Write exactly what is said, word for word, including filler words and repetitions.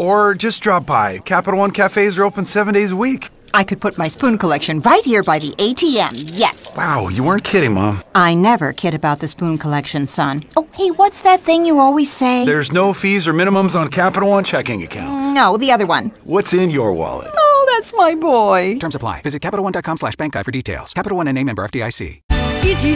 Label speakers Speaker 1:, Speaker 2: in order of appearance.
Speaker 1: Or just drop by. Capital One cafes are open seven days a week.
Speaker 2: I could put my spoon collection right here by the A T M, yes.
Speaker 1: Wow, you weren't kidding, Mom.
Speaker 2: I never kid about the spoon collection, son. Oh, hey, what's that thing you always say?
Speaker 1: There's no fees or minimums on Capital One checking accounts.
Speaker 2: No, the other one.
Speaker 1: What's in your wallet?
Speaker 2: Oh, that's my boy.
Speaker 3: Terms apply. Visit CapitalOne.com slash bank guide for details. Capital One and a member F D I C.